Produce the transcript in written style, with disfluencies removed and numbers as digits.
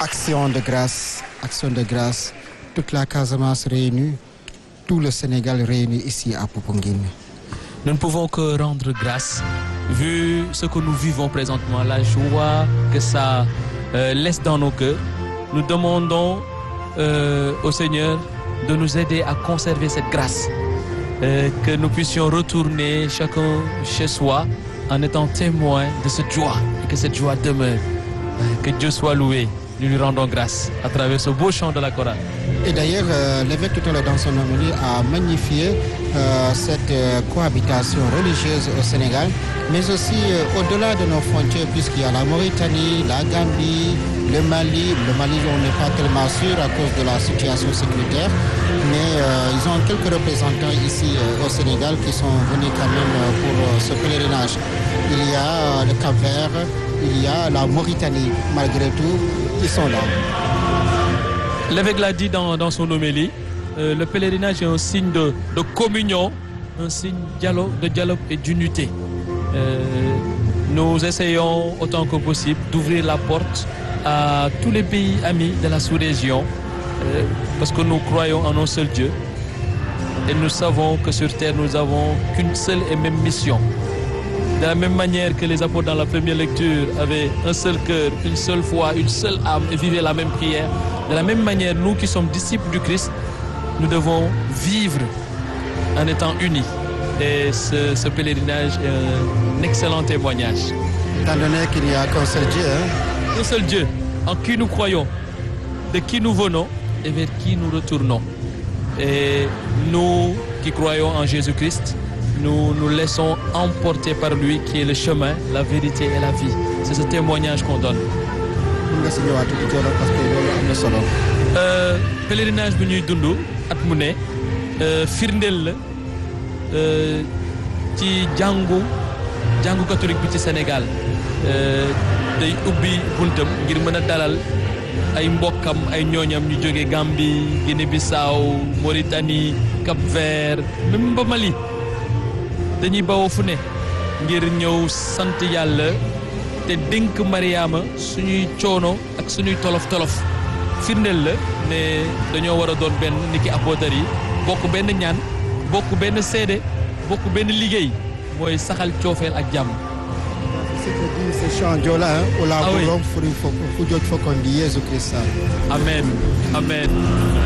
Action de grâce, toute la Casamance réunie, tout le Sénégal réuni ici à Popenguine. Nous ne pouvons que rendre grâce, vu ce que nous vivons présentement, la joie que ça laisse dans nos cœurs. Nous demandons au Seigneur de nous aider à conserver cette grâce, que nous puissions retourner chacun chez soi en étant témoins de cette joie et que cette joie demeure. Que Dieu soit loué. Nous lui rendons grâce à travers ce beau chant de la chorale. Et d'ailleurs, l'évêque tout à l'heure dans son homélie a magnifié cette cohabitation religieuse au Sénégal, mais aussi au-delà de nos frontières, puisqu'il y a la Mauritanie, la Gambie, le Mali. Le Mali, on n'est pas tellement sûr à cause de la situation sécuritaire, mais ils ont quelques représentants ici au Sénégal qui sont venus quand même pour ce pèlerinage. Il y a le Cap-Vert, il y a la Mauritanie, malgré tout, ils sont là. L'évêque l'a dit dans son homélie, le pèlerinage est un signe de communion, un signe de dialogue et d'unité. Nous essayons autant que possible d'ouvrir la porte à tous les pays amis de la sous-région, parce que nous croyons en un seul Dieu et nous savons que sur terre nous n'avons qu'une seule et même mission. De la même manière que les apôtres dans la première lecture avaient un seul cœur, une seule foi, une seule âme et vivaient la même prière, de la même manière, nous qui sommes disciples du Christ, nous devons vivre en étant unis. Et ce pèlerinage est un excellent témoignage. Étant donné qu'il n'y a qu'un seul Dieu. Un seul Dieu en qui nous croyons, de qui nous venons et vers qui nous retournons. Et nous qui croyons en Jésus-Christ, nous nous laissons emporter par lui qui est le chemin, la vérité et la vie. C'est ce témoignage qu'on donne. Pèlerinage bi ñuy dund at mu ne firndeel la ci jàngu catholique bi ci Sénégal day ubbi buntam ngir mën a dalal ay mbokkam ay ñooñam ñu jóge Gambie, Guinée-Bissau, Mauritanie, Cap-Vert, même ba Mali. dañuy bawoo fu ne ngir ñëw sant yàlla te dénk Mariama suñuy coono ak suñuy tolof-tolof firndeel la ne dañoo war a doon benn niki apôtre yi bokk benn ñaan bokk benn seede bokk benn liggéey mooy saxal coofeel ak jàmm. C'est ce que dit ce chant Joola, Ola Borom Fu Joj Fokondi Jésus Christ. Amen. Amen.